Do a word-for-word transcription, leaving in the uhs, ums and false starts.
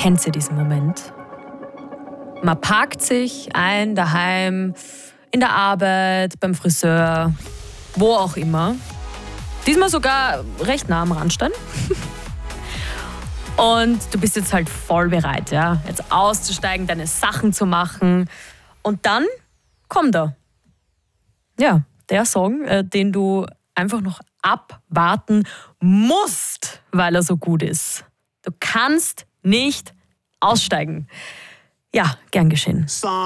Kennt ihr diesen Moment? Man packt sich ein daheim, in der Arbeit, beim Friseur, wo auch immer. Diesmal sogar recht nah am Randstein. Und du bist jetzt halt voll bereit, ja, jetzt auszusteigen, deine Sachen zu machen. Und dann kommt er. Ja, der Song, äh, den du einfach noch abwarten musst, weil er so gut ist. Du kannst nicht aussteigen. Ja, gern geschehen.